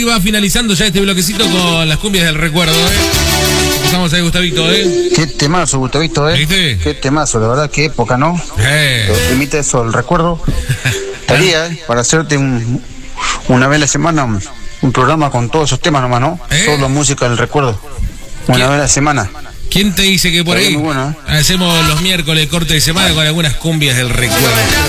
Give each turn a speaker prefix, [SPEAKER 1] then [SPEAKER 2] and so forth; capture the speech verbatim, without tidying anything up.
[SPEAKER 1] va finalizando ya este bloquecito con las cumbias del recuerdo, ¿eh? Empezamos ahí, Gustavito, ¿eh?
[SPEAKER 2] Qué temazo, Gustavito, ¿eh?
[SPEAKER 1] ¿Viste?
[SPEAKER 2] Qué temazo, la verdad, qué época, ¿no?
[SPEAKER 1] Eh.
[SPEAKER 2] Imita eso, el recuerdo. Estaría, ¿eh? Para hacerte un, una vez a la semana un, un programa con todos esos temas nomás, ¿no?
[SPEAKER 1] ¿Eh?
[SPEAKER 2] Solo música del recuerdo. Una
[SPEAKER 1] ¿Quién?
[SPEAKER 2] vez a la semana.
[SPEAKER 1] ¿Quién te dice que por
[SPEAKER 2] Está
[SPEAKER 1] ahí
[SPEAKER 2] muy bueno, ¿eh?
[SPEAKER 1] hacemos los miércoles corte de semana con algunas cumbias del recuerdo?